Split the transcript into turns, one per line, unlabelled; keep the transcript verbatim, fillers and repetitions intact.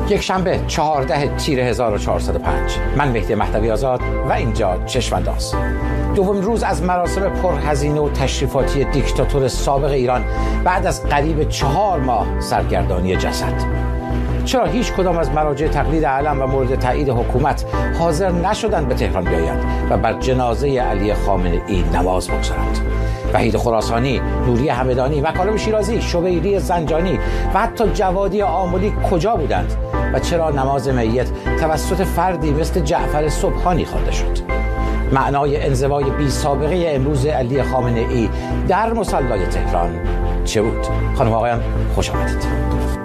یک شنبه چهارده تیر هزار و چهارصد و پنج. من مهدی مهدوی آزاد و اینجا چشم‌انداز. دومین روز از مراسم پرهزینه و تشریفاتی دیکتاتور سابق ایران بعد از قریب چهار ماه سرگردانی جسد. چرا هیچ کدام از مراجع تقلید علم و مورد تایید حکومت حاضر نشدند به تهران بیایند و بر جنازه علی خامنه ای نماز بگذارند؟ وحید خراسانی، نوری همدانی، مکارم شیرازی، شبیری زنجانی و حتی جوادی آملی کجا بودند و چرا نماز میت توسط فردی مثل جعفر سبحانی خوانده شد؟ معنای انزوای بی سابقه امروز علی خامنه ای در مصلی تهران چه بود؟ خانم و آقایان خوش آمدید.